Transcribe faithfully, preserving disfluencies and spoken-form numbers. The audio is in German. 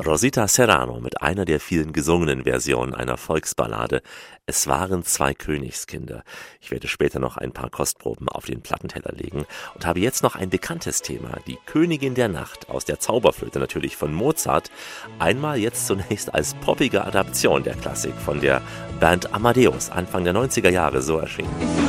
Rosita Serrano mit einer der vielen gesungenen Versionen einer Volksballade »Es waren zwei Königskinder«. Ich werde später noch ein paar Kostproben auf den Plattenteller legen und habe jetzt noch ein bekanntes Thema, die Königin der Nacht aus der Zauberflöte natürlich von Mozart. Einmal jetzt zunächst als poppige Adaption der Klassik von der Band Amadeus, Anfang der neunziger Jahre so erschienen.